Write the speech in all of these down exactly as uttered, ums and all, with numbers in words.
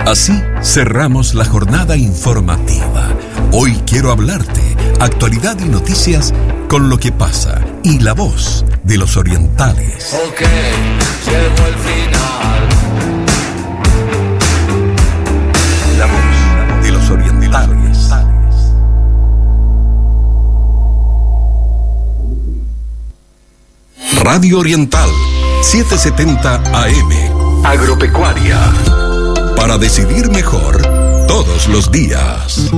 Así cerramos la jornada informativa. Hoy quiero hablarte, actualidad y noticias con lo que pasa y la voz de los orientales. Ok, llegó el final. La voz de los orientales. Radio Oriental, setecientos setenta A M. Agropecuaria. Para decidir mejor todos los días.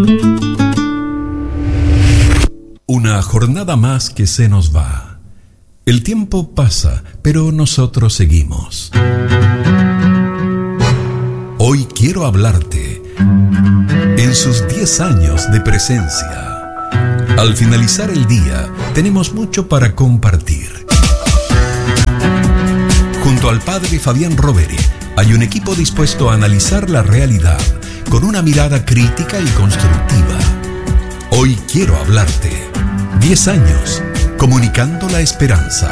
Una jornada más que se nos va. El tiempo pasa, pero nosotros seguimos. Hoy quiero hablarte en sus diez años de presencia. Al finalizar el día, tenemos mucho para compartir. Junto al padre Fabián Rovere, hay un equipo dispuesto a analizar la realidad con una mirada crítica y constructiva. Hoy quiero hablarte. Diez años, comunicando la esperanza.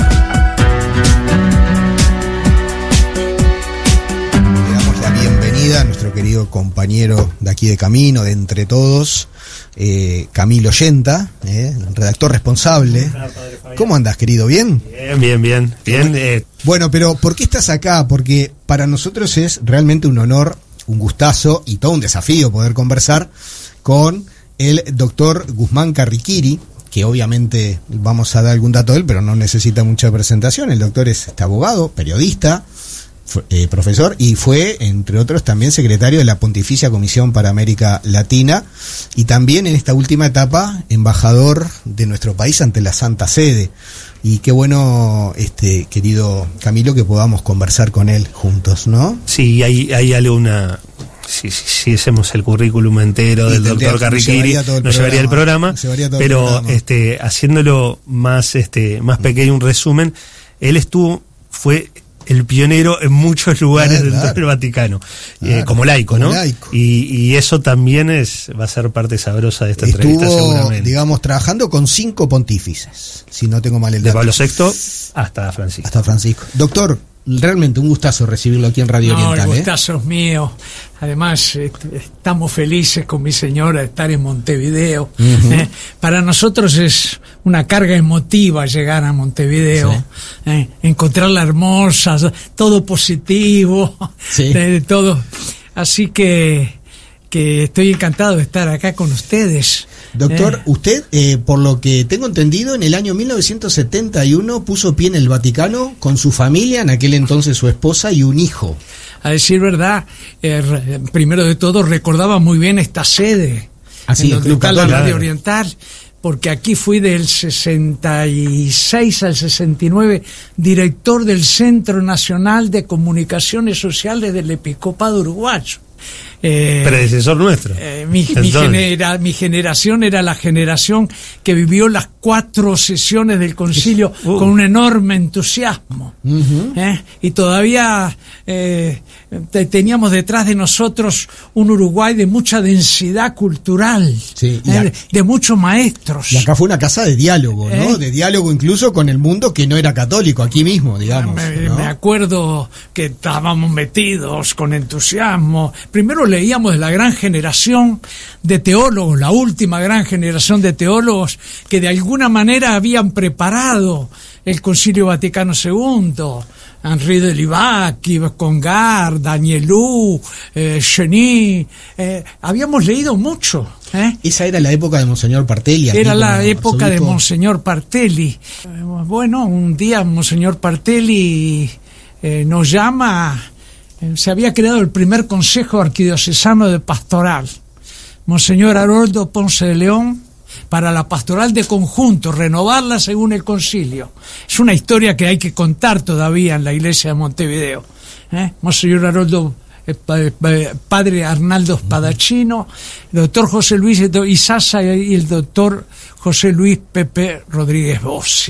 Le damos la bienvenida a nuestro querido compañero de aquí de Camino, de Entre Todos, eh, Camilo Yenta, eh, redactor responsable. ¿Cómo andás, querido? ¿Bien? Bien, bien, bien. bien eh. Bueno, pero ¿por qué estás acá? Porque para nosotros es realmente un honor, un gustazo y todo un desafío poder conversar con el doctor Guzmán Carriquiri, que obviamente vamos a dar algún dato de él, pero no necesita mucha presentación. El doctor es este, abogado, periodista, fue, eh, profesor, y fue, entre otros, también secretario de la Pontificia Comisión para América Latina, y también en esta última etapa, embajador de nuestro país ante la Santa Sede. Y qué bueno, este querido Camilo, que podamos conversar con él juntos, ¿no? Sí, hay, hay algo, una... Si, si, si hacemos el currículum entero del doctor Carriquiri, nos llevaría el programa, pero programa. Este, haciéndolo más, este, más pequeño, un resumen, él estuvo, fue el pionero en muchos lugares claro, dentro claro. del Vaticano, claro, eh, como laico, como ¿no? Laico. Y, y eso también es va a ser parte sabrosa de esta Estuvo, entrevista, seguramente. Digamos, trabajando con cinco pontífices, si no tengo mal el dato. De Pablo sexto hasta Francisco. Hasta Francisco. Doctor, realmente un gustazo recibirlo aquí en Radio no, Oriental. El gustazo es ¿eh? mío. Además, eh, estamos felices con mi señora de estar en Montevideo. Uh-huh. eh, para nosotros es una carga emotiva llegar a Montevideo, sí. eh, encontrarla hermosa, todo positivo, sí. eh, todo. Así que, que estoy encantado de estar acá con ustedes. Doctor, eh. usted, eh, por lo que tengo entendido, en el año mil novecientos setenta y uno puso pie en el Vaticano con su familia, en aquel entonces su esposa y un hijo. A decir verdad, eh, primero de todo recordaba muy bien esta sede, Así, en donde está la Radio claro. Oriental, porque aquí fui del sesenta y seis al sesenta y nueve director del Centro Nacional de Comunicaciones Sociales del Episcopado Uruguayo. Eh, predecesor nuestro. Eh, mi, mi, genera, mi generación era la generación que vivió las cuatro sesiones del concilio uh. con un enorme entusiasmo. Uh-huh. ¿eh? Y todavía eh, te, teníamos detrás de nosotros un Uruguay de mucha densidad cultural, sí, eh, de, de muchos maestros. Y acá fue una casa de diálogo, ¿no? ¿Eh? De diálogo incluso con el mundo que no era católico, aquí mismo, digamos. Me, ¿no? me acuerdo que estábamos metidos con entusiasmo. Primero leíamos de la gran generación de teólogos, la última gran generación de teólogos que de alguna manera habían preparado el Concilio Vaticano segundo. Henri de Libac, Yves Congar, Danielou, eh, Cheny, eh, habíamos leído mucho. ¿eh? Esa era la época de Monseñor Partelli. Era la época de Monseñor Partelli. Eh, bueno, un día Monseñor Partelli eh, nos llama. Se había creado el primer Consejo Arquidiocesano de Pastoral. Monseñor Haroldo Ponce de León, para la pastoral de conjunto, renovarla según el concilio. Es una historia que hay que contar todavía en la iglesia de Montevideo. ¿Eh? Monseñor Haroldo, eh, eh, padre Arnaldo Spadachino, el doctor José Luis Izaza y el doctor José Luis Pepe Rodríguez Bossi.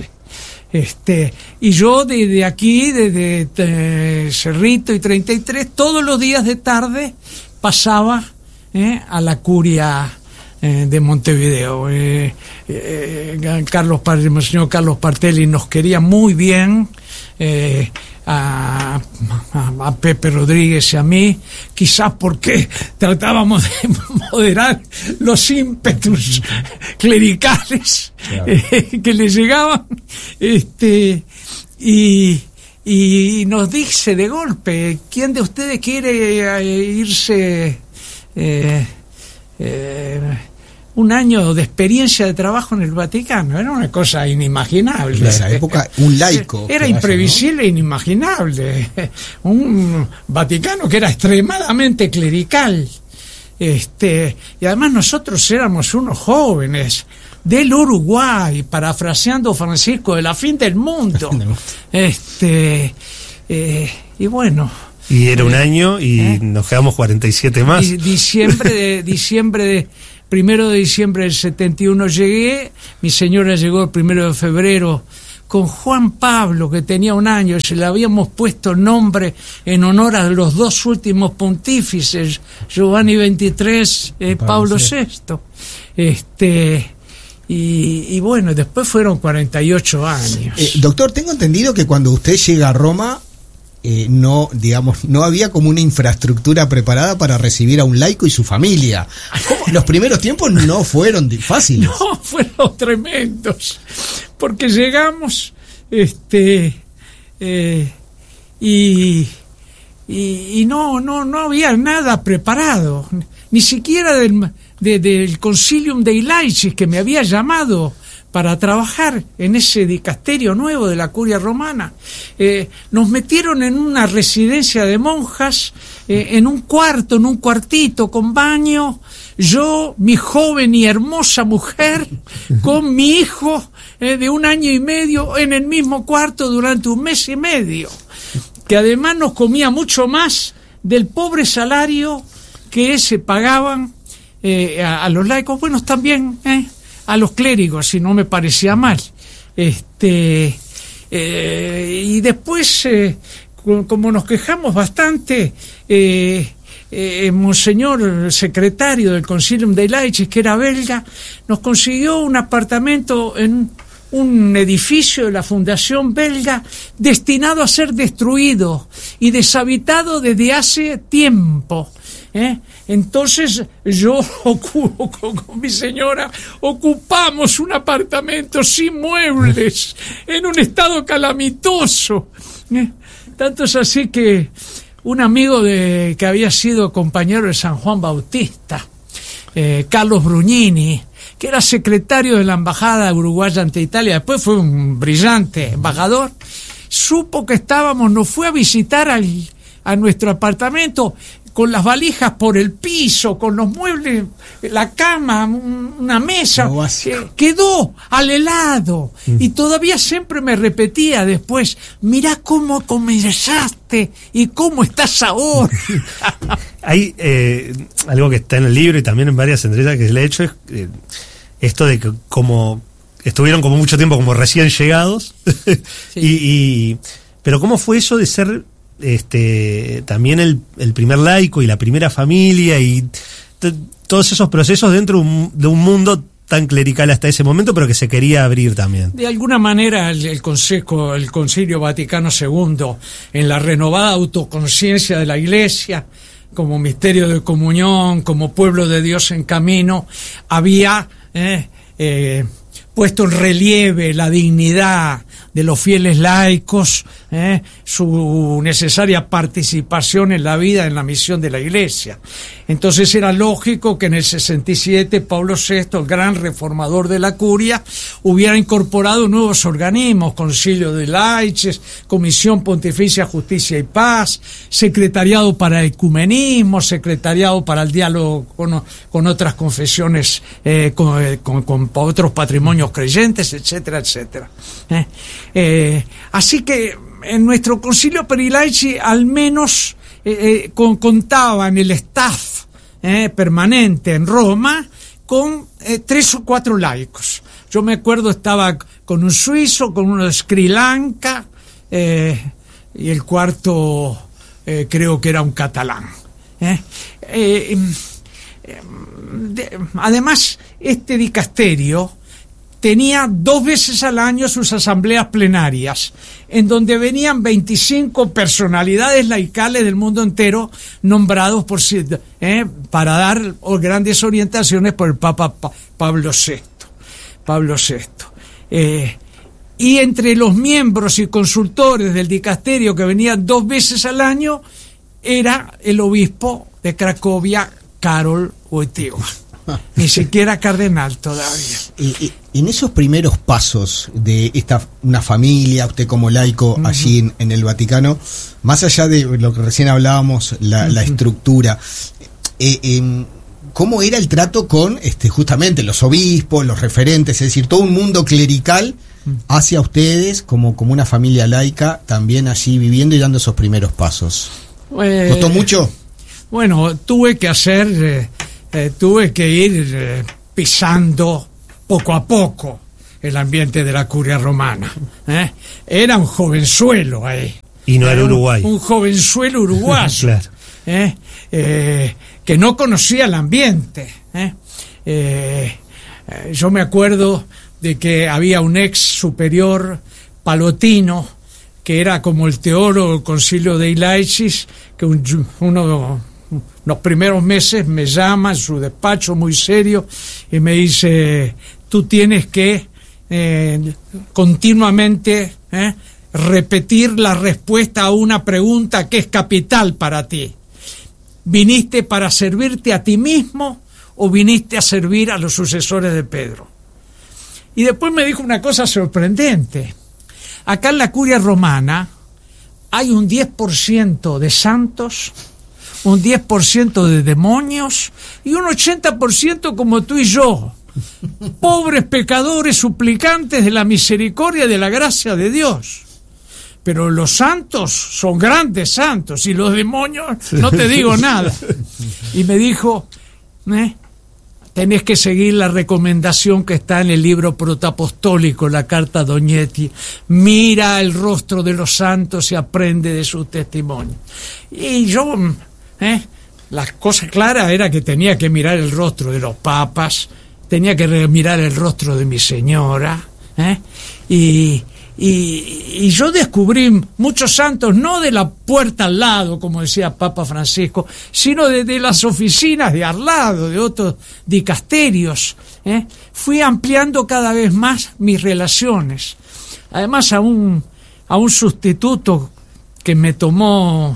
Este, y yo desde de aquí, desde de, de Cerrito y treinta y tres, todos los días de tarde pasaba eh, a la curia eh, de Montevideo. Eh, eh, Carlos, el señor Carlos Partelli nos quería muy bien, eh, a, a, a Pepe Rodríguez y a mí, quizás porque tratábamos de moderar los ímpetus clericales, claro, eh, que le llegaban, este, y, y nos dice de golpe: ¿quién de ustedes quiere irse eh, eh, un año de experiencia de trabajo en el Vaticano? Era una cosa inimaginable. En esa época, un laico. Era imprevisible, ¿no? E inimaginable. Un Vaticano que era extremadamente clerical. Este, y además nosotros éramos unos jóvenes del Uruguay, parafraseando Francisco, de la fin del mundo. este, eh, y bueno. Y era un año y ¿eh? Nos quedamos cuarenta y siete más. Y diciembre de diciembre de primero de diciembre del setenta y uno llegué, mi señora llegó el primero de febrero con Juan Pablo, que tenía un año, y se le habíamos puesto el nombre en honor a los dos últimos pontífices, Giovanni veintitrés, eh, Pablo sexto. Este, y, y bueno, después fueron cuarenta y ocho años. Eh, doctor, tengo entendido que cuando usted llega a Roma, Eh, no, digamos, no había como una infraestructura preparada para recibir a un laico y su familia. ¿Cómo? Los primeros tiempos no fueron fáciles. No, fueron tremendos, porque llegamos, este, eh, y, y, y no, no, no había nada preparado, ni siquiera del, de, del Concilium Dei Laici, que me había llamado para trabajar en ese dicasterio nuevo de la Curia Romana. Eh, nos metieron en una residencia de monjas, eh, en un cuarto, en un cuartito con baño, yo, mi joven y hermosa mujer, con mi hijo eh, de un año y medio en el mismo cuarto durante un mes y medio, que además nos comía mucho más del pobre salario que se pagaban eh, a, a los laicos, bueno, también, eh, a los clérigos, si no me parecía mal. Este, eh, y después, eh, como nos quejamos bastante, eh, eh, Monseñor, el secretario del Concilium Dei Laici, que era belga, nos consiguió un apartamento en un edificio de la Fundación Belga destinado a ser destruido y deshabitado desde hace tiempo. ¿Eh? Entonces yo ocupo, con, con mi señora ocupamos un apartamento sin muebles, en un estado calamitoso. ¿Eh? Tanto es así que un amigo de que había sido compañero de San Juan Bautista, eh, Carlos Brugnini, que era secretario de la embajada uruguaya ante Italia, después fue un brillante embajador, supo que estábamos, nos fue a visitar al, a nuestro apartamento con las valijas por el piso, con los muebles, la cama, una mesa, eh, quedó al helado. Mm. Y todavía siempre me repetía después: mirá cómo comenzaste y cómo estás ahora. Hay eh, algo que está en el libro y también en varias entrevistas que le he hecho, es eh, esto de que como estuvieron como mucho tiempo como recién llegados, sí. y, y pero ¿cómo fue eso de ser este también el, el primer laico y la primera familia y t- todos esos procesos dentro de un, de un mundo tan clerical hasta ese momento, pero que se quería abrir también? De alguna manera el, el Consejo, el Concilio Vaticano segundo, en la renovada autoconciencia de la Iglesia como misterio de comunión, como pueblo de Dios en camino, había eh, eh, puesto en relieve la dignidad de los fieles laicos, eh, su necesaria participación en la vida, en la misión de la Iglesia. Entonces era lógico que en el sesenta y siete Pablo sexto, el gran reformador de la Curia, hubiera incorporado nuevos organismos: Concilio de Laices, Comisión Pontificia Justicia y Paz, Secretariado para el Ecumenismo, Secretariado para el Diálogo con, con otras confesiones, eh, con, con, con otros patrimonios creyentes, etcétera, etcétera. Eh, eh, así que en nuestro Concilio per i Laici al menos eh, eh, con, contaba en el staff eh, permanente en Roma con eh, tres o cuatro laicos. Yo me acuerdo, estaba con un suizo, con uno de Sri Lanka, eh, y el cuarto eh, creo que era un catalán. Eh, eh, eh, de, además, este dicasterio tenía dos veces al año sus asambleas plenarias, en donde venían veinticinco personalidades laicales del mundo entero nombrados por, eh, para dar grandes orientaciones por el Papa pa- Pablo sexto. Pablo sexto. Eh, y entre los miembros y consultores del dicasterio que venían dos veces al año era el obispo de Cracovia, Karol Wojtyła. Ni siquiera cardenal todavía. Y, y, en esos primeros pasos de esta una familia, usted como laico uh-huh. allí en, en el Vaticano, más allá de lo que recién hablábamos, la, uh-huh. la estructura, eh, eh, ¿cómo era el trato con este justamente los obispos, los referentes, es decir, todo un mundo clerical hacia ustedes como, como una familia laica, también allí viviendo y dando esos primeros pasos? Eh, ¿Costó mucho? Bueno, tuve que hacer... Eh, Eh, tuve que ir eh, pisando poco a poco el ambiente de la curia romana. ¿eh? Era un jovenzuelo ahí. Y no era, era Uruguay. Un, un jovenzuelo uruguayo. Claro. ¿eh? Eh, que no conocía el ambiente. ¿eh? Eh, eh, yo me acuerdo de que había un ex superior palotino que era como el teólogo del Concilio de Ilaicis, que un, uno... los primeros meses me llama en su despacho muy serio y me dice: tú tienes que eh, continuamente eh, repetir la respuesta a una pregunta que es capital para ti. ¿Viniste para servirte a ti mismo o viniste a servir a los sucesores de Pedro? Y después me dijo una cosa sorprendente. Acá en la curia romana hay un diez por ciento de santos, un diez por ciento de demonios y un ochenta por ciento como tú y yo, pobres pecadores suplicantes de la misericordia y de la gracia de Dios. Pero los santos son grandes santos y los demonios no te digo nada. Y me dijo, ¿eh? tenés que seguir la recomendación que está en el libro protoapostólico, la carta a Dognetti. Mira el rostro de los santos y aprende de su testimonio. Y yo... ¿Eh? La cosa clara era que tenía que mirar el rostro de los papas, tenía que mirar el rostro de mi señora, ¿eh? y, y, y yo descubrí muchos santos, no de la puerta al lado, como decía Papa Francisco, sino de, de las oficinas de al lado, de otros dicasterios. ¿eh? Fui ampliando cada vez más mis relaciones. Además, a un, a un sustituto que me tomó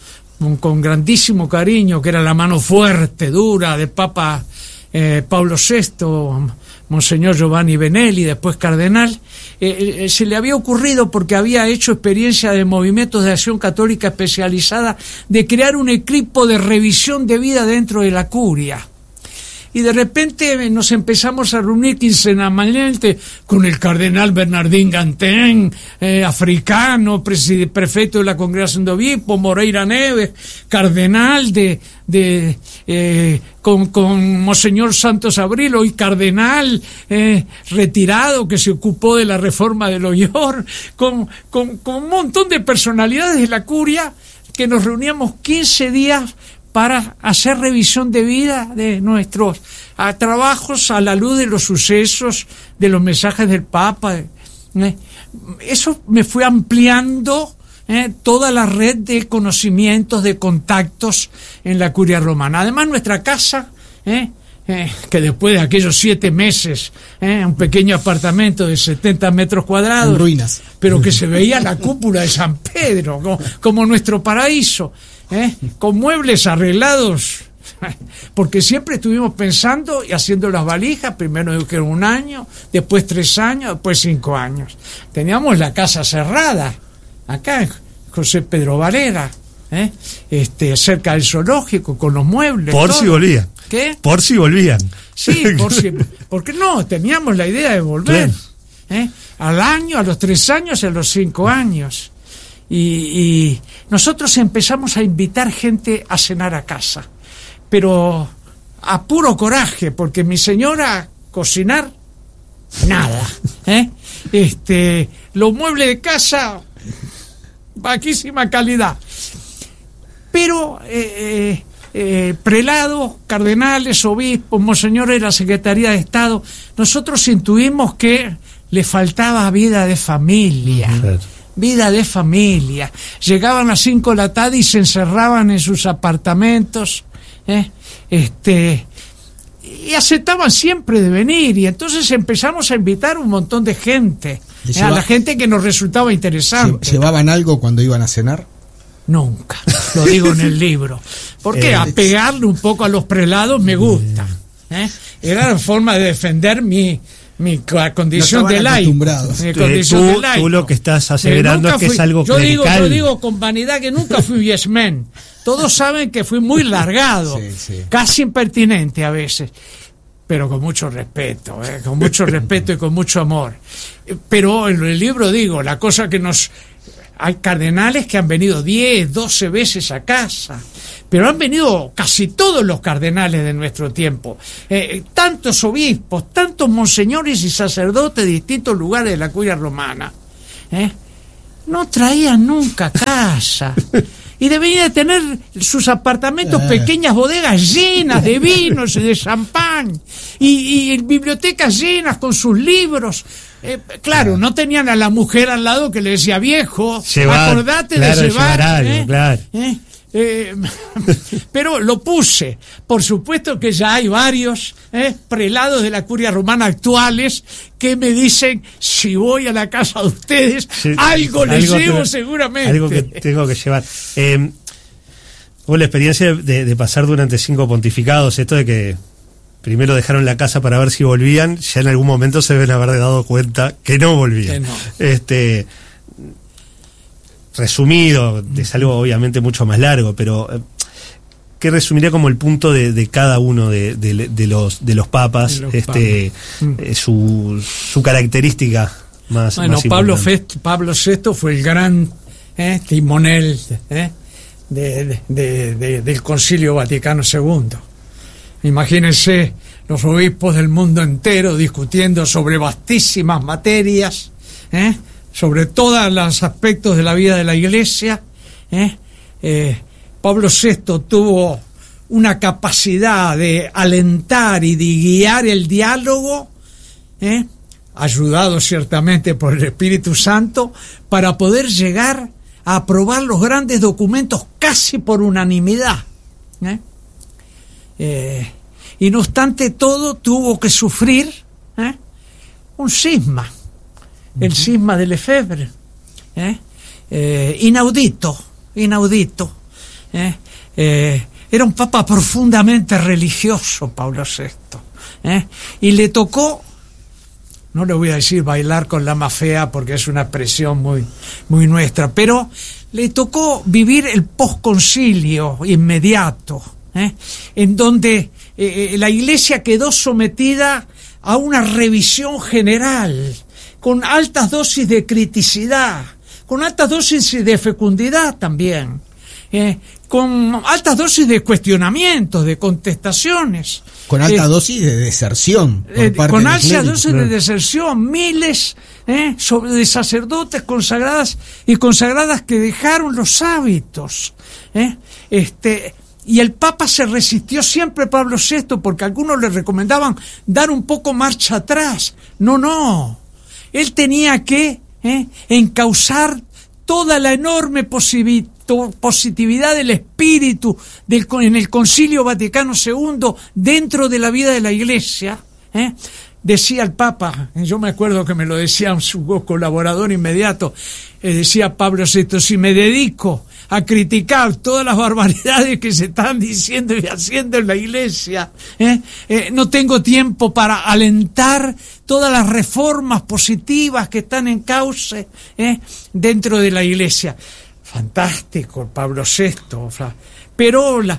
con grandísimo cariño, que era la mano fuerte, dura de Papa eh, Pablo sexto, Monseñor Giovanni Benelli, después cardenal, eh, eh, se le había ocurrido, porque había hecho experiencia de movimientos de acción católica especializada, de crear un equipo de revisión de vida dentro de la curia. Y de repente nos empezamos a reunir quincenalmente con el cardenal Bernardín Gantén, eh, africano, pre- prefecto de la Congregación de Obispos, Moreira Neves, cardenal de, de eh, con, con Monseñor Santos Abril, hoy cardenal eh, retirado, que se ocupó de la reforma de Loyor, con, con, con un montón de personalidades de la curia, que nos reuníamos quince días para hacer revisión de vida de nuestros a trabajos a la luz de los sucesos, de los mensajes del Papa. ¿eh? Eso me fue ampliando ¿eh? toda la red de conocimientos, de contactos en la curia romana. Además, nuestra casa, ¿eh? Eh, que después de aquellos siete meses, ¿eh? un pequeño apartamento de setenta metros cuadrados, en ruinas, pero que se veía la cúpula de San Pedro, como, como nuestro paraíso. ¿Eh? Con muebles arreglados, porque siempre estuvimos pensando y haciendo las valijas. Primero dijeron un año, después tres años, después cinco años. Teníamos la casa cerrada acá en José Pedro Valera, ¿eh? este, cerca del zoológico, con los muebles. Por todo. Si volvían. ¿Qué? Por si volvían. Sí, por si, porque no, teníamos la idea de volver. Claro. ¿eh? Al año, a los tres años y a los cinco años. Y, y nosotros empezamos a invitar gente a cenar a casa, pero a puro coraje, porque mi señora cocinar nada, ¿eh? este los muebles de casa bajísima calidad, pero eh, eh, prelados, cardenales, obispos, monseñores de la Secretaría de Estado, nosotros intuimos que le faltaba vida de familia. Claro. Vida de familia. Llegaban a las cinco de la tarde y se encerraban en sus apartamentos, ¿eh? este, y aceptaban siempre de venir, y entonces empezamos a invitar un montón de gente, ¿eh? Lleva... a la gente que nos resultaba interesante. ¿Llevaban algo cuando iban a cenar? Nunca, lo digo en el libro, porque eh, a pegarle un poco a los prelados me gusta, ¿eh? Era la forma de defender mi mi condición no de laico. Mi condición tú, de laico. Tú lo que estás aseverando eh, es que fui, es algo yo clerical. Digo, yo digo con vanidad que nunca fui yes man. Todos saben que fui muy largado, sí, sí. casi impertinente a veces, pero con mucho respeto, ¿eh? con mucho respeto y con mucho amor. Pero en el libro digo, la cosa que nos... Hay cardenales que han venido diez, doce veces a casa, pero han venido casi todos los cardenales de nuestro tiempo, eh, tantos obispos, tantos monseñores y sacerdotes de distintos lugares de la curia romana, eh, no traían nunca a casa. Y debían de tener sus apartamentos, pequeñas bodegas llenas de vinos y de champán, y, y bibliotecas llenas con sus libros. Eh, claro, no tenían a la mujer al lado que le decía, viejo, llevar, acordate claro, de llevar, llevar algo, ¿eh? Claro. ¿Eh? Eh, pero lo puse. Por supuesto que ya hay varios ¿eh? prelados de la curia romana actuales que me dicen, si voy a la casa de ustedes, sí, algo les algo llevo que, seguramente. Algo que tengo que llevar. Eh, hubo la experiencia de, de pasar durante cinco pontificados, esto de que primero dejaron la casa para ver si volvían, ya en algún momento se deben haber dado cuenta que no volvían. Que no. Este, resumido, es algo obviamente mucho más largo, pero eh, ¿qué resumiría como el punto de, de cada uno de, de, de los de los papas, de los este papas. Eh, su, su característica más, bueno, más Pablo, Fest, Pablo sexto fue el gran eh, timonel eh, de, de, de, de, del Concilio Vaticano segundo. Imagínense los obispos del mundo entero discutiendo sobre vastísimas materias, ¿eh? sobre todos los aspectos de la vida de la Iglesia. ¿eh? Eh, Pablo sexto tuvo una capacidad de alentar y de guiar el diálogo, ¿eh? ayudado ciertamente por el Espíritu Santo, para poder llegar a aprobar los grandes documentos casi por unanimidad. ¿eh? Eh, y no obstante todo tuvo que sufrir ¿eh? un cisma, el cisma de Lefebvre, ¿eh? Eh, inaudito, inaudito. ¿eh? Eh, era un papa profundamente religioso, Pablo sexto, ¿eh? y le tocó, no le voy a decir bailar con la más fea porque es una expresión muy, muy nuestra, pero le tocó vivir el posconcilio inmediato, ¿Eh? en donde eh, la Iglesia quedó sometida a una revisión general, con altas dosis de criticidad, con altas dosis de fecundidad también, eh, con altas dosis de cuestionamientos, de contestaciones. Con alta eh, dosis de deserción. Por eh, parte con de alta clérigos, dosis claro. de deserción, miles eh, sobre, de sacerdotes consagradas y consagradas que dejaron los hábitos. Eh, este... Y el Papa se resistió siempre, Pablo sexto, porque algunos le recomendaban dar un poco marcha atrás. No, no. Él tenía que eh, encauzar toda la enorme positividad del espíritu del, en el Concilio Vaticano segundo dentro de la vida de la Iglesia. Eh. Decía el Papa, yo me acuerdo que me lo decía su colaborador inmediato, eh, decía Pablo sexto, si me dedico a criticar todas las barbaridades que se están diciendo y haciendo en la Iglesia, ¿eh? Eh, no tengo tiempo para alentar todas las reformas positivas que están en cauce ¿eh? dentro de la Iglesia. Fantástico, Pablo sexto, pero la,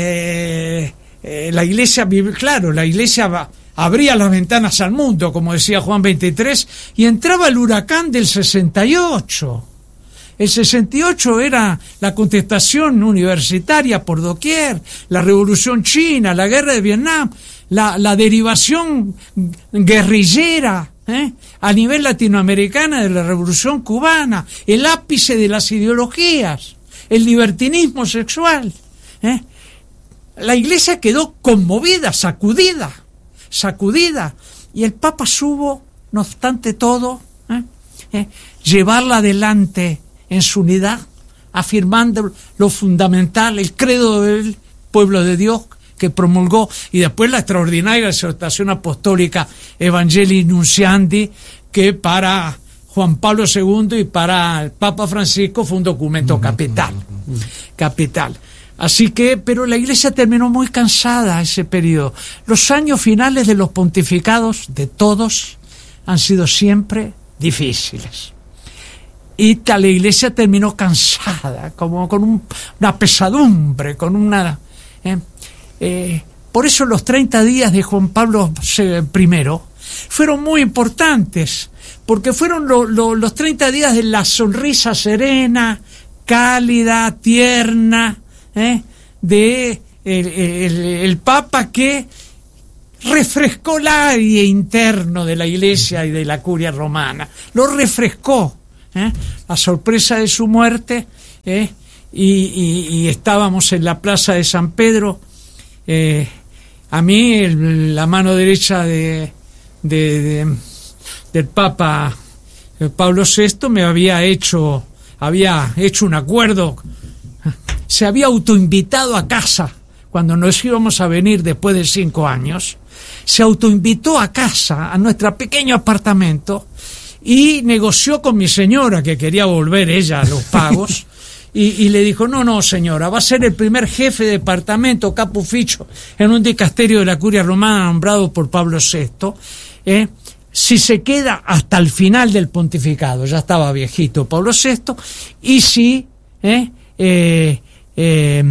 eh, eh, la Iglesia, claro, la Iglesia va, abría las ventanas al mundo, como decía Juan veintitrés, y entraba el huracán del sesenta y ocho. El sesenta y ocho era la contestación universitaria por doquier, la revolución china, la guerra de Vietnam, la, la derivación guerrillera ¿eh? a nivel latinoamericano de la revolución cubana, el ápice de las ideologías, el libertinismo sexual. ¿eh? la iglesia quedó conmovida, sacudida, sacudida, y el Papa supo, no obstante todo, ¿eh? Eh, llevarla adelante en su unidad, afirmando lo fundamental, el credo del pueblo de Dios que promulgó, y después la extraordinaria exhortación apostólica Evangelii Nuntiandi, que para Juan Pablo segundo y para el Papa Francisco fue un documento capital, capital. Así que, pero la iglesia terminó muy cansada ese periodo. Los años finales de los pontificados de todos han sido siempre difíciles. Y la iglesia terminó cansada, como con un, una pesadumbre, con una... Eh, eh, por eso los treinta días de Juan Pablo primero fueron muy importantes, porque fueron lo, lo, los treinta días de la sonrisa serena, cálida, tierna, ¿eh? de el, el, el Papa que refrescó el aire interno de la Iglesia y de la curia romana, lo refrescó, ¿eh? a sorpresa de su muerte, ¿eh? y, y, y estábamos en la plaza de San Pedro, eh, a mí el, la mano derecha de, de, de del Papa Pablo sexto me había hecho había hecho un acuerdo. Se había autoinvitado a casa cuando nos íbamos a venir después de cinco años. Se autoinvitó a casa, a nuestro pequeño apartamento, y negoció con mi señora, que quería volver ella a los pagos, y, y le dijo, no, no, señora, va a ser el primer jefe de departamento, capo ufficio, en un dicasterio de la curia romana nombrado por Pablo sexto, ¿eh? si se queda hasta el final del pontificado, ya estaba viejito Pablo sexto, y si... ¿eh? Eh, Eh,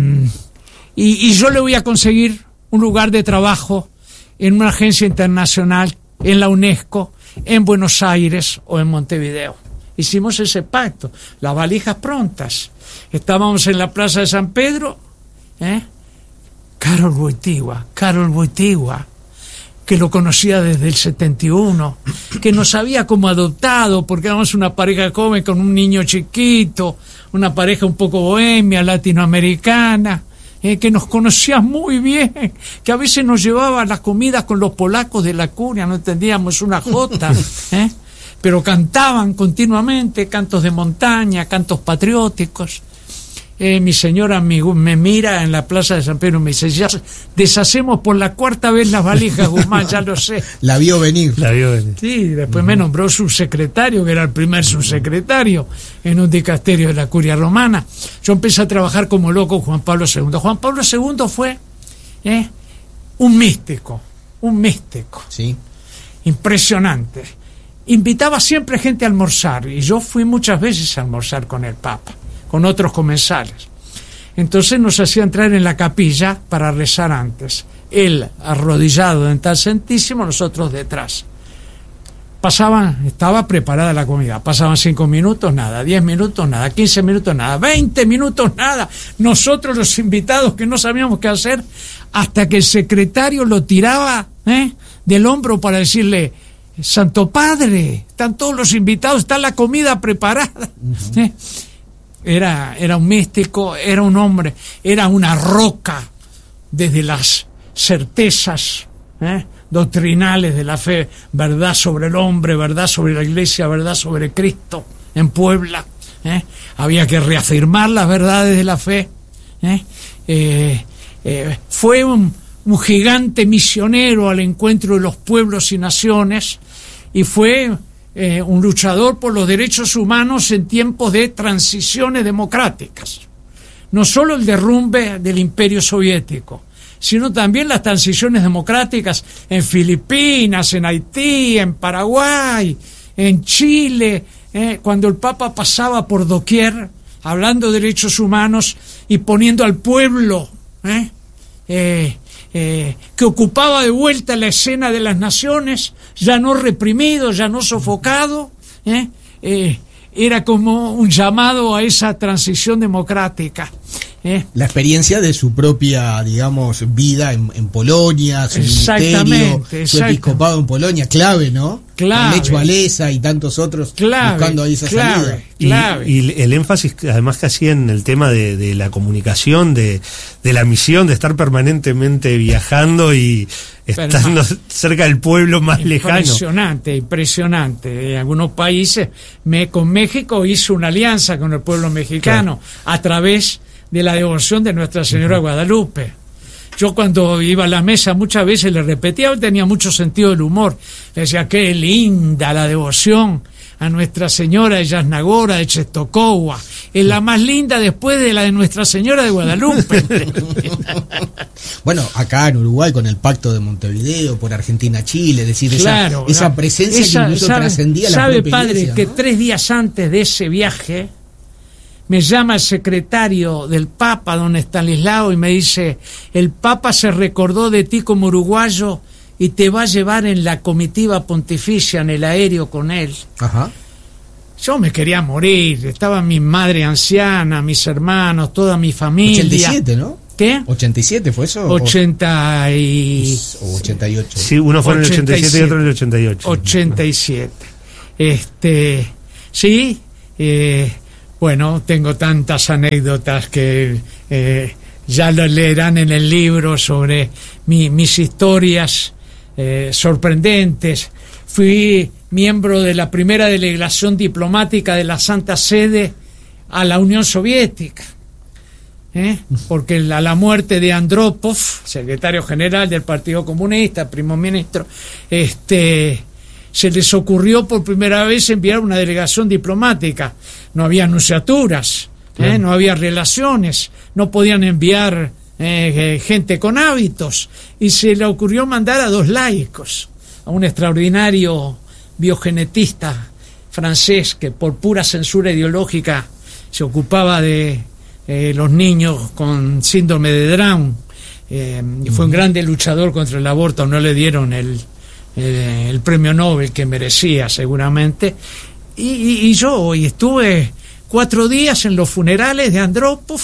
y, y yo le voy a conseguir un lugar de trabajo en una agencia internacional, en la UNESCO, en Buenos Aires o en Montevideo. Hicimos ese pacto, las valijas prontas. Estábamos en la plaza de San Pedro, ¿eh? Carol Wojtyła, Carol Wojtyła, que lo conocía desde el setenta y uno, que nos había como adoptado, porque éramos una pareja joven con un niño chiquito, una pareja un poco bohemia, latinoamericana, eh, que nos conocía muy bien, que a veces nos llevaba las comidas con los polacos de la curia, no entendíamos una jota, ¿eh? pero cantaban continuamente, cantos de montaña, cantos patrióticos. Eh, mi señora me, me mira en la plaza de San Pedro y me dice, ya deshacemos por la cuarta vez las valijas, Guzmán, ya lo sé. La vio venir. La vio venir. Sí, después uh-huh. me nombró subsecretario, que era el primer subsecretario en un dicasterio de la curia romana. Yo empecé a trabajar como loco Juan Pablo segundo. Juan Pablo segundo fue eh, un místico, un místico. Sí. Impresionante. Invitaba siempre gente a almorzar, y yo fui muchas veces a almorzar con el Papa, con otros comensales. Entonces nos hacía entrar en la capilla para rezar antes. Él arrodillado en tal santísimo, nosotros detrás. Pasaban, estaba preparada la comida. Pasaban cinco minutos, nada. Diez minutos, nada. Quince minutos, nada. Veinte minutos, nada. Nosotros los invitados que no sabíamos qué hacer, hasta que el secretario lo tiraba ¿eh? del hombro para decirle, Santo Padre, están todos los invitados, está la comida preparada. Uh-huh. ¿Eh? Era, era un místico, era un hombre, era una roca desde las certezas ¿eh? doctrinales de la fe, verdad sobre el hombre, verdad sobre la iglesia, verdad sobre Cristo en Puebla. ¿eh? Había que reafirmar las verdades de la fe. ¿eh? Eh, eh, fue un, un gigante misionero al encuentro de los pueblos y naciones, y fue... Eh, un luchador por los derechos humanos en tiempos de transiciones democráticas. No solo el derrumbe del Imperio Soviético, sino también las transiciones democráticas en Filipinas, en Haití, en Paraguay, en Chile, eh, cuando el Papa pasaba por doquier hablando de derechos humanos y poniendo al pueblo eh, eh, Eh, que ocupaba de vuelta la escena de las naciones, ya no reprimido, ya no sofocado, ¿eh? Eh, era como un llamado a esa transición democrática. ¿Eh? La experiencia de su propia, digamos, vida en, en Polonia, su ministerio, su episcopado en Polonia, clave, ¿no? Clave. Lech Walesa y tantos otros clave, buscando ahí esa clave, salida. Clave. Y, y el énfasis, además, que hacía en el tema de, de la comunicación, de, de la misión, de estar permanentemente viajando y estando Pero, cerca del pueblo más impresionante, lejano. Impresionante, impresionante. En algunos países, me, con México hizo una alianza con el pueblo mexicano, claro, a través de la devoción de Nuestra Señora uh-huh. Guadalupe. Yo cuando iba a la mesa muchas veces le repetía, tenía mucho sentido del humor, le decía, qué linda la devoción a Nuestra Señora de Yasnagora, de Czestochowa, es la más linda después de la de Nuestra Señora de Guadalupe. Bueno, acá en Uruguay con el Pacto de Montevideo, por Argentina-Chile, es decir, claro, esa, esa presencia esa, que incluso sabe, trascendía la sabe, propia padre, iglesia, que ¿no? tres días antes de ese viaje me llama el secretario del Papa, don Estanislao, y me dice, el Papa se recordó de ti como uruguayo y te va a llevar en la comitiva pontificia, en el aéreo con él. Ajá. Yo me quería morir, estaba mi madre anciana, mis hermanos, toda mi familia. ochenta y siete, ¿no? ¿Qué? ¿ochenta y siete fue eso? ochenta y... O ochenta y ocho. Sí, uno fue en el ochenta y siete y otro en el ochenta y ocho. ochenta y siete. Este, sí, eh... Bueno, tengo tantas anécdotas que eh, ya lo leerán en el libro sobre mi, mis historias eh, sorprendentes. Fui miembro de la primera delegación diplomática de la Santa Sede a la Unión Soviética, ¿eh? porque a la muerte de Andropov, secretario general del Partido Comunista, primer ministro, este... se les ocurrió por primera vez enviar una delegación diplomática. No había anunciaturas, ¿eh? No había relaciones, no podían enviar eh, gente con hábitos, y se le ocurrió mandar a dos laicos, a un extraordinario biogenetista francés que por pura censura ideológica se ocupaba de eh, los niños con síndrome de Down, eh, y fue un grande luchador contra el aborto. No le dieron el Eh, el premio Nobel que merecía seguramente, y, y, y yo y estuve cuatro días en los funerales de Andropov.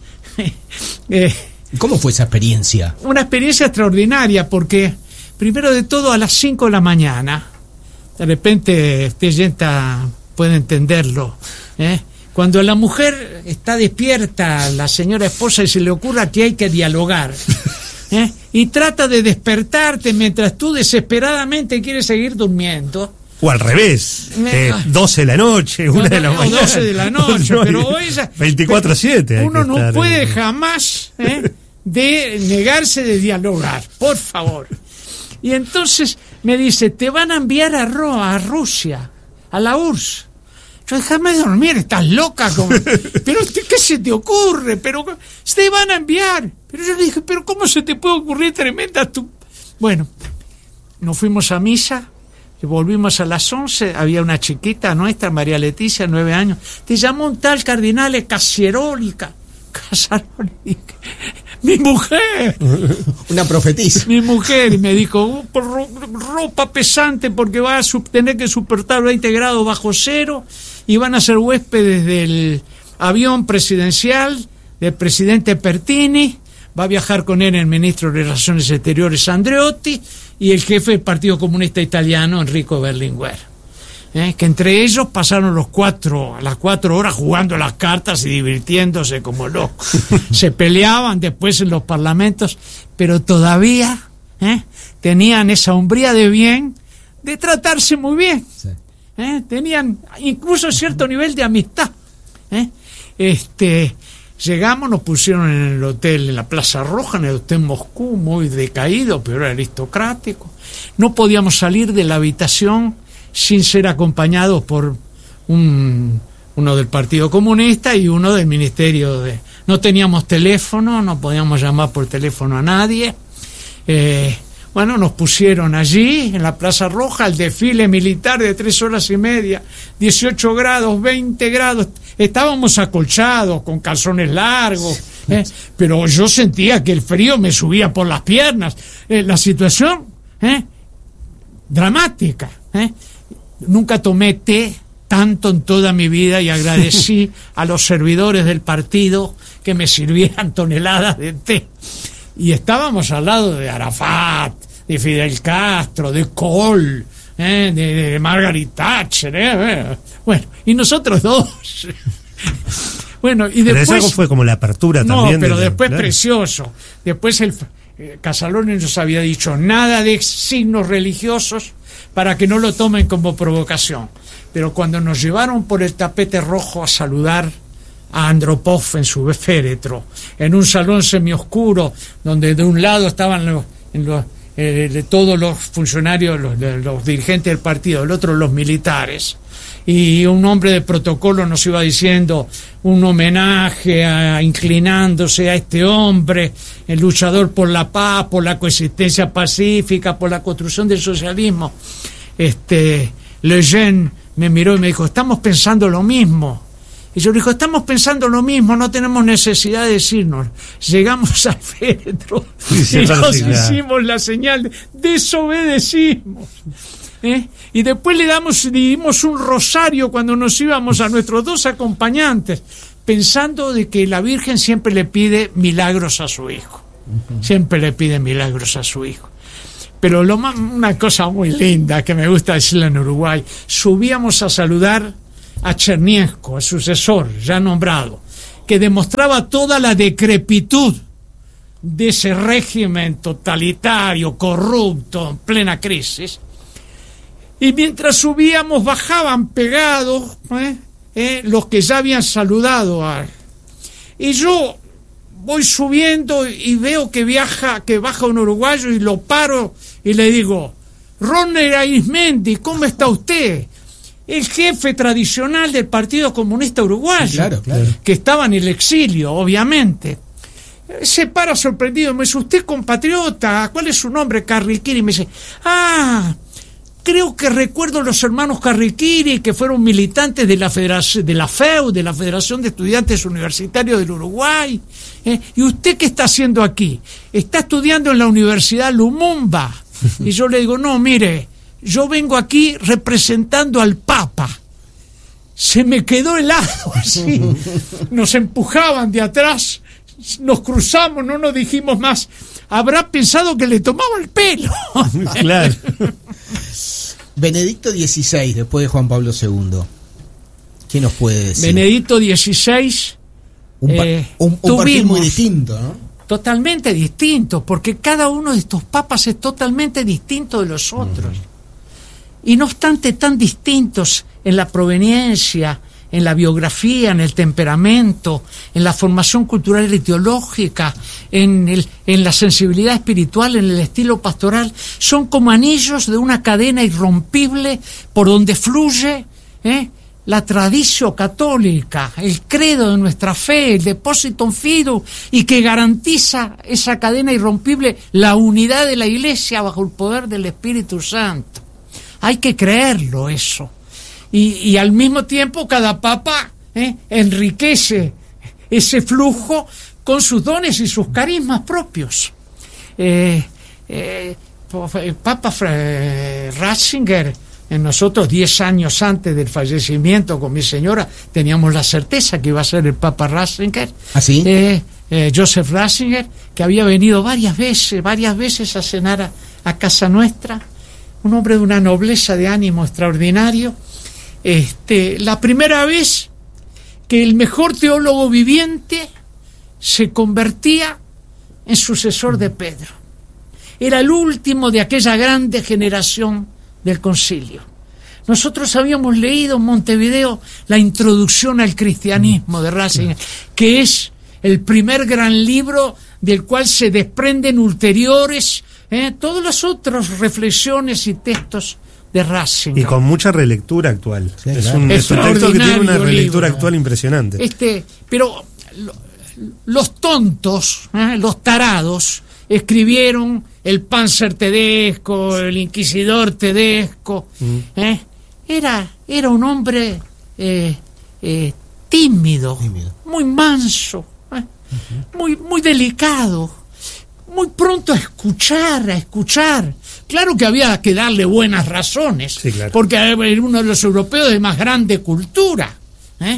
eh, ¿Cómo fue esa experiencia? Una experiencia extraordinaria, porque primero de todo a las cinco de la mañana, de repente usted ya puede entenderlo, ¿eh? Cuando la mujer está despierta, la señora esposa, y se le ocurra que hay que dialogar, ¿eh? y trata de despertarte mientras tú desesperadamente quieres seguir durmiendo. O al revés, eh, doce de la noche, una de la mañana. doce de la noche, no, pero ella... veinticuatro siete. Uno no puede en... jamás ¿eh? de negarse de dialogar, por favor. Y entonces me dice, te van a enviar a, Ro, a Rusia, a la U R S S. Yo, déjame dormir, estás loca. Como... Pero, ¿qué se te ocurre? Pero te van a enviar. Pero yo le dije, pero ¿cómo se te puede ocurrir tremenda tu...? Bueno, nos fuimos a misa, y volvimos a las once, había una chiquita nuestra, María Leticia, nueve años, te llamó un tal Cardinale Casaroli, Casaroli, mi mujer. Una profetisa. Mi mujer, y me dijo, ropa pesante porque va a tener que soportar veinte grados bajo cero, y van a ser huéspedes del avión presidencial del presidente Pertini, va a viajar con él el ministro de Relaciones Exteriores Andreotti y el jefe del Partido Comunista Italiano Enrico Berlinguer, ¿eh? que entre ellos pasaron los cuatro, las cuatro horas jugando las cartas y divirtiéndose como locos. Se peleaban después en los parlamentos, pero todavía ¿eh? tenían esa hombría de bien de tratarse muy bien. Sí. ¿Eh? Tenían incluso cierto nivel de amistad. ¿eh? Este, llegamos, nos pusieron en el hotel, en la Plaza Roja, en el hotel Moscú, muy decaído, pero era aristocrático. No podíamos salir de la habitación sin ser acompañados por un, uno del Partido Comunista y uno del Ministerio de... No teníamos teléfono, no podíamos llamar por teléfono a nadie. Eh, Bueno, nos pusieron allí, en la Plaza Roja, el desfile militar de tres horas y media, dieciocho grados, veinte grados. Estábamos acolchados, con calzones largos, ¿eh? pero yo sentía que el frío me subía por las piernas. Eh, la situación, ¿eh? dramática. ¿eh? Nunca tomé té tanto en toda mi vida, y agradecí a los servidores del partido que me sirvieran toneladas de té. Y estábamos al lado de Arafat, de Fidel Castro, de Kohl, ¿eh? de, de Margaret Thatcher, ¿eh? Bueno, y nosotros dos. Bueno, y después... Pero eso fue como la apertura no, también. No, pero de, después claro. Precioso. Después el eh, Casalone nos había dicho nada de signos religiosos para que no lo tomen como provocación. Pero cuando nos llevaron por el tapete rojo a saludar a Andropov en su féretro, en un salón semioscuro, donde de un lado estaban los, en los, eh, de todos los funcionarios, los, de, los dirigentes del partido, del otro los militares, y un hombre de protocolo nos iba diciendo un homenaje a, inclinándose a este hombre, el luchador por la paz, por la coexistencia pacífica, por la construcción del socialismo. Este, Lejeune me miró y me dijo, estamos pensando lo mismo. Y yo le digo, estamos pensando lo mismo, no tenemos necesidad de decirnos. Llegamos al féretro sí, y nos hicimos la señal de desobedecimos. ¿Eh? Y después le damos, le dimos un rosario cuando nos íbamos a nuestros dos acompañantes, pensando de que la Virgen siempre le pide milagros a su hijo. Uh-huh. Siempre le pide milagros a su hijo. Pero lo más, una cosa muy linda que me gusta decirle en Uruguay, subíamos a saludar a Cherniesco, el sucesor ya nombrado, que demostraba toda la decrepitud de ese régimen totalitario, corrupto, en plena crisis. Y mientras subíamos, bajaban pegados ¿eh? Eh, los que ya habían saludado a... Y yo voy subiendo y veo que viaja, que baja un uruguayo y lo paro y le digo, Ronner Arismendi, ¿cómo está usted? El jefe tradicional del Partido Comunista Uruguayo, sí, claro, claro. que estaba en el exilio, obviamente. Se para sorprendido, me dice, ¿usted compatriota? ¿Cuál es su nombre? Carriquiri. Y me dice, ah, creo que recuerdo los hermanos Carriquiri, que fueron militantes de la Federación, de la F E U, de la Federación de Estudiantes Universitarios del Uruguay. ¿Eh? ¿Y usted qué está haciendo aquí? Está estudiando en la Universidad Lumumba. Y yo le digo, no, mire, yo vengo aquí representando al Papa. Se me quedó helado así. Nos empujaban de atrás, nos cruzamos, no nos dijimos más. Habrá pensado que le tomaba el pelo. Claro. Benedicto dieciséis, después de Juan Pablo segundo. ¿Qué nos puede decir? Benedicto dieciséis. Un, pa- eh, un, un perfil muy distinto, ¿no? Totalmente distinto, porque cada uno de estos papas es totalmente distinto de los otros. Uh-huh. Y no obstante tan distintos en la proveniencia, en la biografía, en el temperamento, en la formación cultural y teológica, en, el, en la sensibilidad espiritual, en el estilo pastoral, son como anillos de una cadena irrompible por donde fluye ¿eh? la tradición católica, el credo de nuestra fe, el depositum fidei, y que garantiza esa cadena irrompible la unidad de la Iglesia bajo el poder del Espíritu Santo. Hay que creerlo eso. Y, y al mismo tiempo cada papa ¿eh? enriquece ese flujo con sus dones y sus carismas propios. Eh, eh, el Papa Ratzinger, en nosotros diez años antes del fallecimiento con mi señora, teníamos la certeza que iba a ser el Papa Ratzinger. ¿Ah, sí? eh, eh, Joseph Ratzinger, que había venido varias veces, varias veces a cenar a, a casa nuestra, un hombre de una nobleza de ánimo extraordinario. Este, la primera vez que el mejor teólogo viviente se convertía en sucesor de Pedro. Era el último de aquella grande generación del concilio. Nosotros habíamos leído en Montevideo la introducción al cristianismo de Ratzinger, que es el primer gran libro del cual se desprenden ulteriores eh, todas las otras reflexiones y textos de Ratzinger. Y con mucha relectura actual. Sí, es, claro. un, es un texto que tiene una relectura libro. actual impresionante. Este, pero lo, los tontos, ¿eh? los tarados, escribieron el Panzer Tedesco, el Inquisidor Tedesco. Mm. ¿eh? Era, era un hombre eh, eh, tímido, tímido, muy manso, ¿eh? uh-huh. muy, muy delicado, muy pronto a escuchar, a escuchar. Claro que había que darle buenas razones, sí, claro. porque era uno de los europeos de más grande cultura, ¿eh?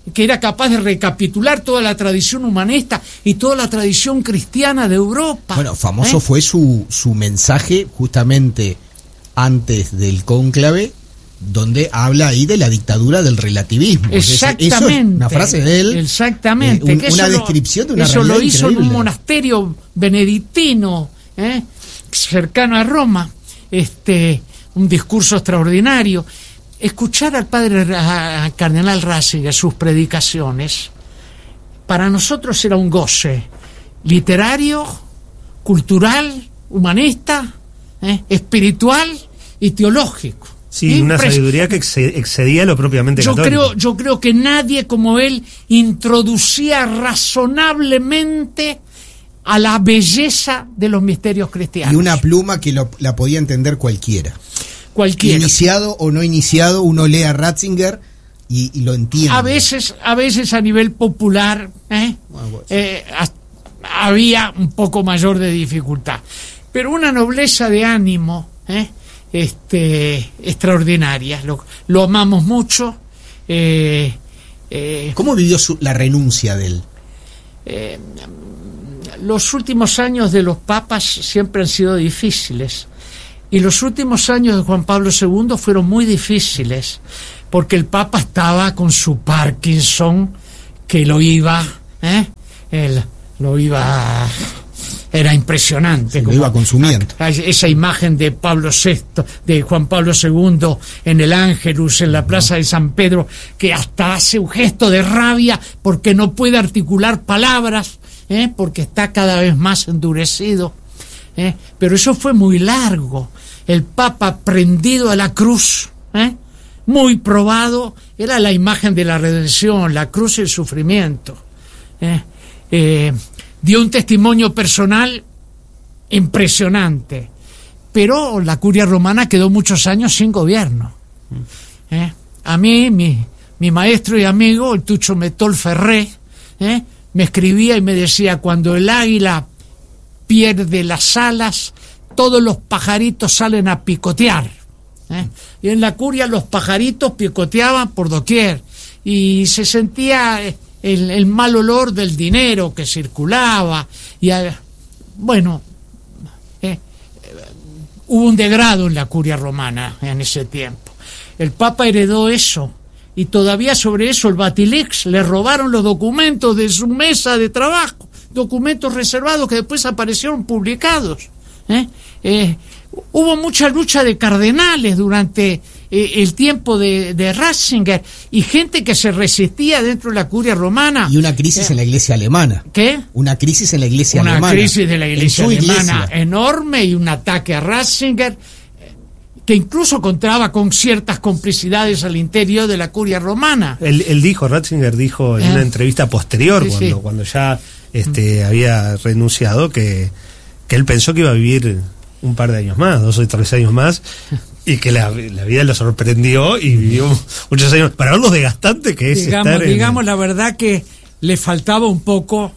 que era capaz de recapitular toda la tradición humanista y toda la tradición cristiana de Europa. Bueno, famoso ¿eh? fue su, su mensaje justamente antes del cónclave, donde habla ahí de la dictadura del relativismo. Exactamente. Eso es una frase de él. Exactamente. Eh, un, una descripción de una realidad increíble. Eso lo hizo en un monasterio benedictino, ¿eh? cercano a Roma. Este, un discurso extraordinario. Escuchar al padre, al cardenal Ratzinger, sus predicaciones, para nosotros era un goce literario, cultural, humanista, ¿eh? espiritual y teológico. Sí, una sabiduría que excedía lo propiamente yo católico. Creo, yo creo que nadie como él introducía razonablemente a la belleza de los misterios cristianos. Y una pluma que lo, la podía entender cualquiera. Cualquiera. Iniciado o no iniciado, uno lee a Ratzinger y, y lo entiende. A veces, a veces a nivel popular ¿eh? Bueno, pues, eh, a, había un poco mayor de dificultad. Pero una nobleza de ánimo ¿eh? este, extraordinaria. Lo, lo amamos mucho. Eh, eh, ¿Cómo vivió su, la renuncia de él? Eh, los últimos años de los papas siempre han sido difíciles. Y los últimos años de Juan Pablo segundo fueron muy difíciles, porque el Papa estaba con su Parkinson, que lo iba, ¿eh? Él, lo iba, era impresionante. Sí, lo iba consumiendo. Esa imagen de Pablo sexto, de Juan Pablo segundo, en el Ángelus, en la plaza de San Pedro, que hasta hace un gesto de rabia porque no puede articular palabras, ¿eh? porque está cada vez más endurecido. ¿Eh? Pero eso fue muy largo. El Papa prendido a la cruz, ¿eh? muy probado, era la imagen de la redención, la cruz y el sufrimiento. ¿eh? Eh, dio un testimonio personal impresionante, pero la curia romana quedó muchos años sin gobierno. ¿eh? A mí, mi, mi maestro y amigo, el Tucho Metol Ferré, ¿eh? me escribía y me decía: cuando el águila pierde las alas, todos los pajaritos salen a picotear. ¿eh? Y en la curia los pajaritos picoteaban por doquier, y se sentía el, el mal olor del dinero que circulaba, y a, bueno, eh, hubo un degrado en la curia romana en ese tiempo. El Papa heredó eso, y todavía sobre eso el Batilix le robaron los documentos de su mesa de trabajo, documentos reservados que después aparecieron publicados. ¿eh? Eh, hubo mucha lucha de cardenales durante eh, el tiempo de, de Ratzinger, y gente que se resistía dentro de la curia romana. Y una crisis eh, en la iglesia alemana. ¿Qué? Una crisis en la iglesia una alemana. Una crisis de la iglesia alemana iglesia. enorme, y un ataque a Ratzinger que incluso contaba con ciertas complicidades al interior de la curia romana. Él, él dijo, Ratzinger dijo en eh. una entrevista posterior, sí, cuando, sí. cuando ya este, mm. había renunciado, que, que él pensó que iba a vivir un par de años más, dos o tres años más, y que la, la vida lo sorprendió y vivió muchos años. Para ver lo desgastante que es digamos, estar en... Digamos la verdad que le faltaba un poco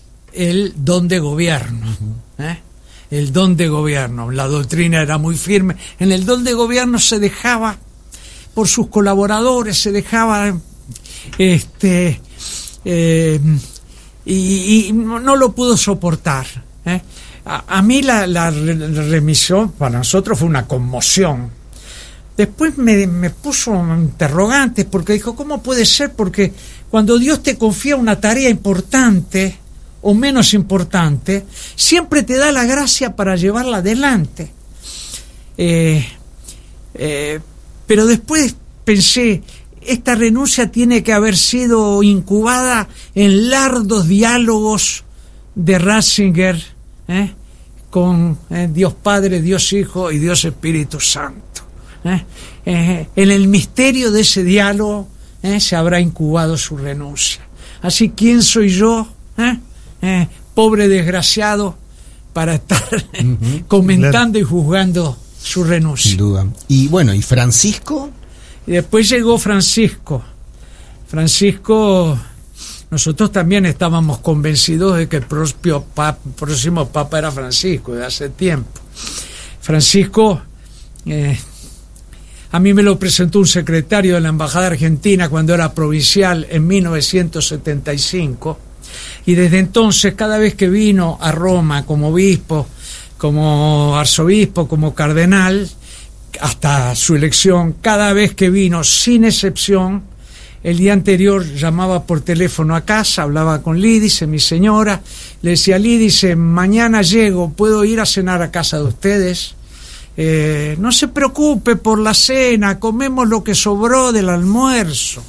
el don de gobierno, ¿eh? el don de gobierno. La doctrina era muy firme. En el don de gobierno se dejaba por sus colaboradores, se dejaba este eh, y, y no lo pudo soportar. ¿eh? A, a mí la, la remisión para nosotros fue una conmoción. Después me, me puso interrogantes, porque dijo, ¿cómo puede ser? Porque cuando Dios te confía una tarea importante o menos importante, siempre te da la gracia para llevarla adelante. Eh, eh, pero después pensé, esta renuncia tiene que haber sido incubada en largos diálogos de Ratzinger ¿eh? con eh, Dios Padre, Dios Hijo y Dios Espíritu Santo. ¿eh? Eh, en el misterio de ese diálogo eh, se habrá incubado su renuncia. Así, ¿quién soy yo? ¿eh? Eh, pobre desgraciado para estar uh-huh, comentando claro. y juzgando su renuncia. Sin duda. Y bueno, ¿y Francisco? Y después llegó Francisco. Francisco, nosotros también estábamos convencidos de que el propio papa, próximo papa era Francisco, de hace tiempo. Francisco, eh, A mí me lo presentó un secretario de la Embajada Argentina cuando era provincial en mil novecientos setenta y cinco, y desde entonces cada vez que vino a Roma como obispo, como arzobispo, como cardenal, hasta su elección, cada vez que vino, sin excepción, el día anterior llamaba por teléfono a casa, hablaba con Lídice, mi señora, le decía: Lídice, mañana llego, ¿puedo ir a cenar a casa de ustedes? Eh, no se preocupe por la cena, comemos lo que sobró del almuerzo.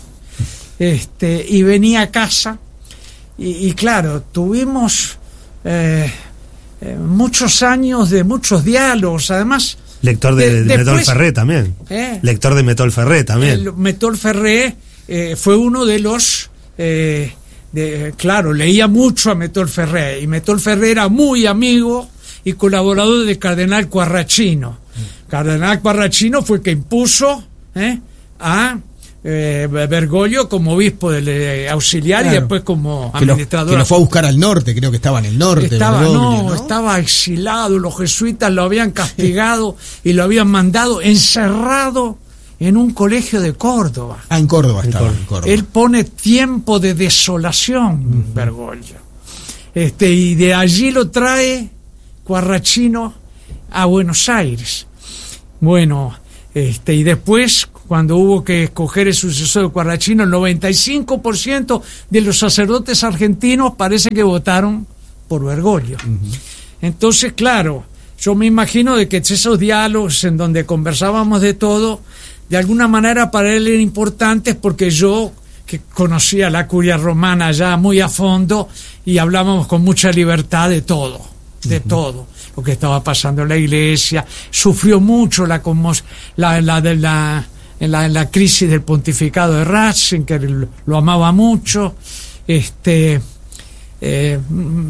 Este, y venía a casa, y, y claro, tuvimos eh, eh, muchos años de muchos diálogos, además... Lector de, de, de Metol Ferré también. ¿Eh? Lector de Metol Ferré también. El Metol Ferré eh, fue uno de los... Eh, de, claro, leía mucho a Metol Ferré, y Metol Ferré era muy amigo y colaborador del cardenal Quarracino. Mm. Cardenal Quarracino fue el que impuso eh, a eh, Bergoglio como obispo del eh, auxiliar, claro, y después como que administrador. Lo, que lo fue a buscar al norte, creo que estaba en el norte. Estaba, Bergoglio, no, ¿no? estaba exilado, los jesuitas lo habían castigado y lo habían mandado encerrado en un colegio de Córdoba. Ah, en Córdoba estaba. En Córdoba. Él pone tiempo de desolación, uh-huh. Bergoglio. Este, y de allí lo trae Quarracino a Buenos Aires. Bueno, este, y después, cuando hubo que escoger el sucesor de Quarracino, el noventa y cinco por ciento de los sacerdotes argentinos parece que votaron por Bergoglio. Uh-huh. Entonces, claro, yo me imagino de que esos diálogos en donde conversábamos de todo, de alguna manera para él eran importantes, porque yo, que conocía la curia romana ya muy a fondo, y hablábamos con mucha libertad de todo, de uh-huh. todo lo que estaba pasando en la iglesia. Sufrió mucho la la, la, de la, la, la crisis del pontificado de Ratzinger, lo, lo amaba mucho. Este eh,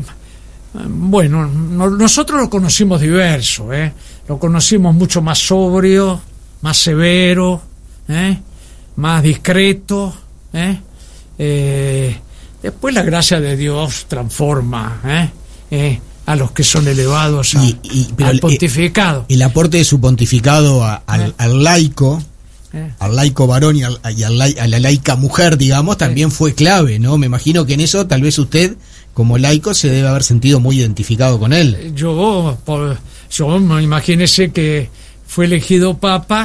bueno, no, nosotros lo conocimos diverso, ¿eh? Lo conocimos mucho más sobrio, más severo, ¿eh? Más discreto, ¿eh? Eh, después la gracia de Dios transforma, ¿eh? Eh, a los que son elevados a, y, y, pero al pontificado. El, el aporte de su pontificado a, al, ¿Eh? al laico, ¿Eh? al laico varón y, al, y al, a la laica mujer, digamos, también ¿Eh? fue clave, ¿no? Me imagino que en eso tal vez usted, como laico, se debe haber sentido muy identificado con él. Yo, por, yo imagínese que fue elegido papa,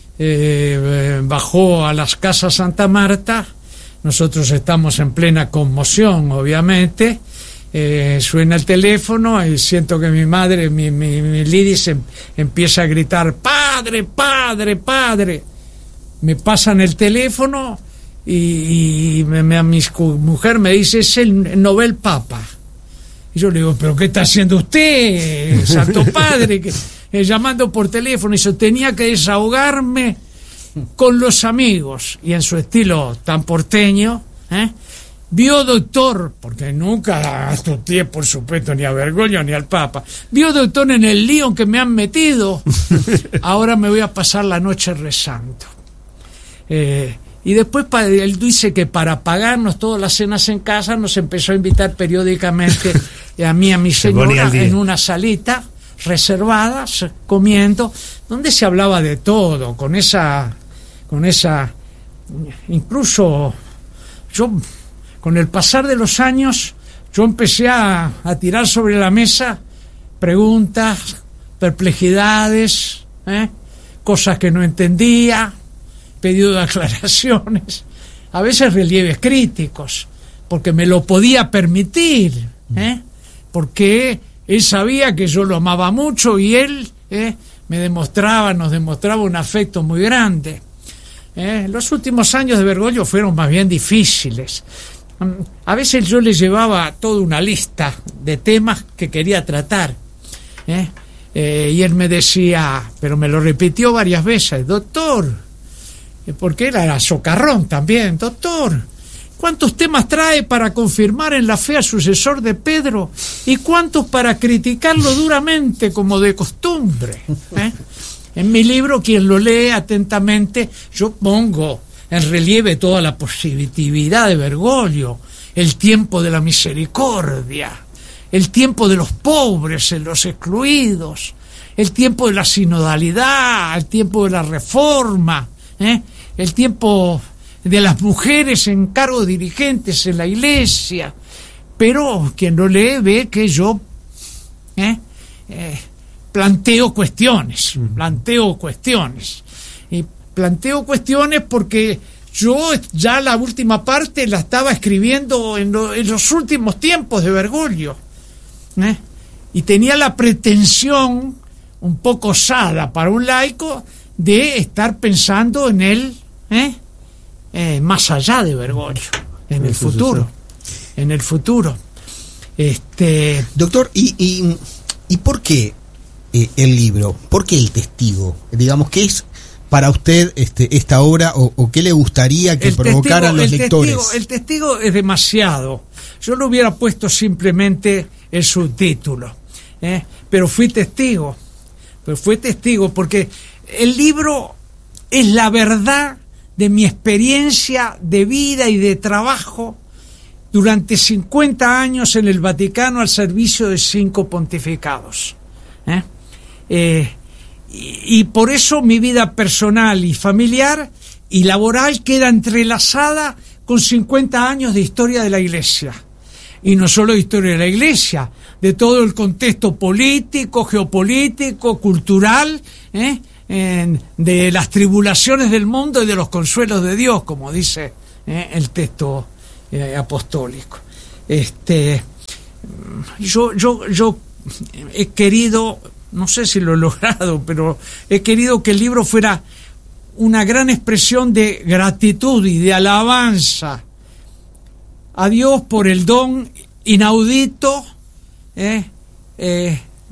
eh, bajó a las casas Santa Marta, nosotros estamos en plena conmoción, obviamente. Eh, suena el teléfono y siento que mi madre, mi, mi, mi Lidis em, empieza a gritar: padre, padre, padre. Me pasan el teléfono y, y me, me, a mi mujer me dice: es el Nobel Papa. Y yo le digo: ¿pero qué está haciendo usted, Santo Padre? Que, eh, llamando por teléfono. Y yo tenía que desahogarme con los amigos, y en su estilo tan porteño, ¿eh? Vio doctor, porque nunca astuté, por supuesto, ni a Bergoglio ni al Papa. Vio doctor en el lío en que me han metido. Ahora me voy a pasar la noche rezando. Eh, y después él dice que para pagarnos todas las cenas en casa nos empezó a invitar periódicamente a mí y a mi señora en una salita reservada, comiendo, donde se hablaba de todo, con esa, con esa, incluso yo... Con el pasar de los años, yo empecé a, a tirar sobre la mesa preguntas, perplejidades, ¿eh? cosas que no entendía, pedido de aclaraciones, a veces relieves críticos, porque me lo podía permitir, ¿eh? porque él sabía que yo lo amaba mucho y él ¿eh? me demostraba, nos demostraba un afecto muy grande. ¿eh? Los últimos años de Bergoglio fueron más bien difíciles. A veces yo le llevaba toda una lista de temas que quería tratar, ¿eh? Eh, y él me decía, pero me lo repitió varias veces: doctor, porque era socarrón también, doctor, ¿cuántos temas trae para confirmar en la fe al sucesor de Pedro y cuántos para criticarlo duramente como de costumbre? ¿eh? En mi libro, quien lo lee atentamente, yo pongo en relieve toda la positividad de Bergoglio, el tiempo de la misericordia, el tiempo de los pobres, de los excluidos, el tiempo de la sinodalidad, el tiempo de la reforma, ¿eh? el tiempo de las mujeres en cargos dirigentes en la iglesia. Pero quien lo lee ve que yo ¿eh? Eh, planteo cuestiones, uh-huh. planteo cuestiones. Y planteo cuestiones porque yo ya la última parte la estaba escribiendo en, lo, en los últimos tiempos de Bergoglio. ¿eh? Y tenía la pretensión, un poco osada para un laico, de estar pensando en él ¿eh? Eh, más allá de Bergoglio, en el futuro. En el futuro. Este... Doctor, ¿y, y, y por qué eh, el libro? ¿Por qué el testigo? Digamos, ¿qué es para usted este, esta obra o, o qué le gustaría que provocaran los el lectores? Testigo, el testigo es demasiado. Yo le hubiera puesto simplemente el subtítulo, ¿eh? pero fui testigo. Pero fui testigo porque el libro es la verdad de mi experiencia de vida y de trabajo durante cincuenta años en el Vaticano al servicio de cinco pontificados. ¿eh? Eh, y, y por eso mi vida personal y familiar y laboral queda entrelazada con cincuenta años de historia de la Iglesia. Y no solo de historia de la Iglesia, de todo el contexto político, geopolítico, cultural, ¿eh? en, de las tribulaciones del mundo y de los consuelos de Dios, como dice ¿eh? el texto eh, apostólico. Este, yo, yo, yo he querido, no sé si lo he logrado, pero he querido que el libro fuera una gran expresión de gratitud y de alabanza a Dios por el don inaudito, eh, eh,